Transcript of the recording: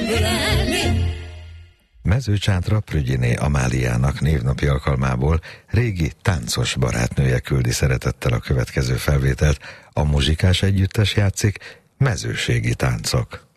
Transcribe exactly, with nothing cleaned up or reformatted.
Mezőcsátra Prügyiné Amáliának névnapi alkalmából régi táncos barátnője küldi szeretettel a következő felvételt. A muzsikás együttes játszik Mezőségi táncok.